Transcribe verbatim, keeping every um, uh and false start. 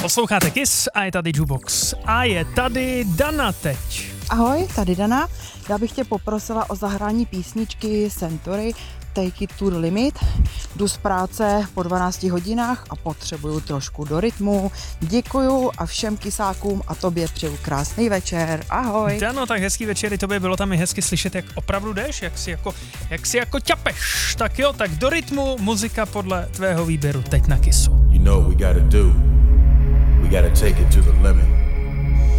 Posloucháte Kiss a je tady Jukebox. A je tady Dana teď. Ahoj, tady Dana. Já bych tě poprosila o zahrání písničky Century Take It to the Limit. Jdu z práce po dvanácti hodinách a potřebuju trošku do rytmu. Děkuju a všem kysákům a tobě přeju krásný večer. Ahoj. Dano, tak hezký večer i tobě, bylo tam i hezky slyšet, jak opravdu jdeš, jak si jako, jak si jako ťapeš. Tak jo, tak do rytmu, muzika podle tvého výběru teď na Kissu. You know what we gotta do. We gotta take it to the limit.